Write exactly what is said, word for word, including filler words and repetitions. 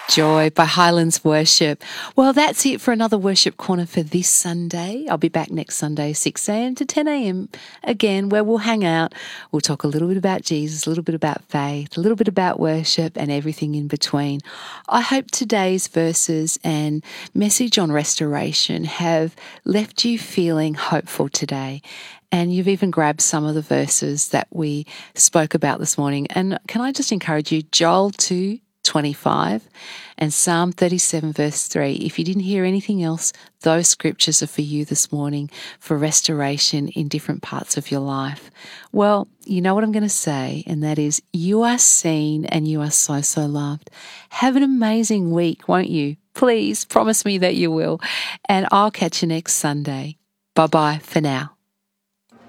Joy by Highlands Worship. Well, that's it for another Worship Corner for this Sunday. I'll be back next Sunday, six a.m. to ten a.m. again, where we'll hang out. We'll talk a little bit about Jesus, a little bit about faith, a little bit about worship, and everything in between. I hope today's verses and message on restoration have left you feeling hopeful today. And you've even grabbed some of the verses that we spoke about this morning. And can I just encourage you, Joel two twenty-five and Psalm thirty-seven verse three. If you didn't hear anything else, those scriptures are for you this morning for restoration in different parts of your life. Well, you know what I'm going to say, and that is you are seen and you are so, so loved. Have an amazing week, won't you? Please promise me that you will. And I'll catch you next Sunday. Bye-bye for now.